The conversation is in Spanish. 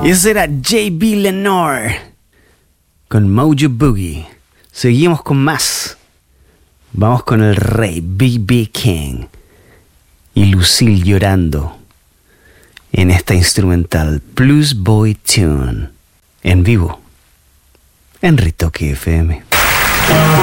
Y ese era J.B. Lenoir con Mojo Boogie. Seguimos con más. Vamos con el rey B.B. King y Lucille llorando en esta instrumental Blues Boy Tune en vivo en Ritoque FM.